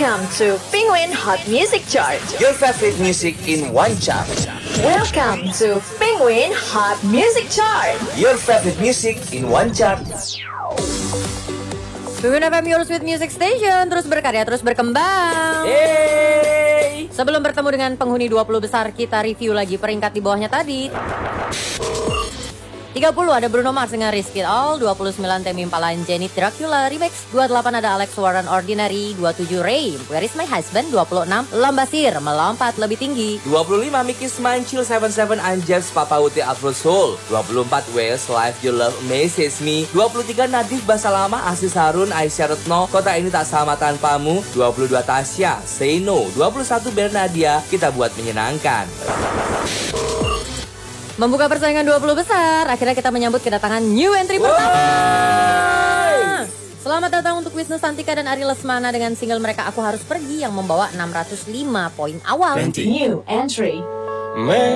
Welcome to Penguin Hot Music Chart. Your favorite music in one chart. Welcome to Penguin Hot Music Chart. Your favorite music in one chart. Penguin FM, your sweet music station. Terus berkarya, terus berkembang. Hey. Sebelum bertemu dengan penghuni 20 besar, kita review lagi peringkat di bawahnya tadi. 30 ada Bruno Mars dengan Risk It All. 29 Tame Impala and Janet Dracula Remix. 28 ada Alex Warren Ordinary. 27 Ray Where Is My Husband. 26 Lambasir Melompat Lebih Tinggi. 25 Mickey Smile Chill 77 Anjers Papa Uti Afro Soul. 24 Wales Life Your Love Amazes Me. 23 Nadif Basalama Asis Harun Aisyah Retno Kota Ini Tak Sama Tanpamu. 22 Tasya Say No. 21 Bernadia Kita Buat Menyenangkan. Membuka persaingan 20 besar, akhirnya kita menyambut kedatangan new entry pertama. Selamat datang untuk Wisnu Santika dan Ari Lesmana dengan single mereka Aku Harus Pergi yang membawa 605 poin awal. New entry.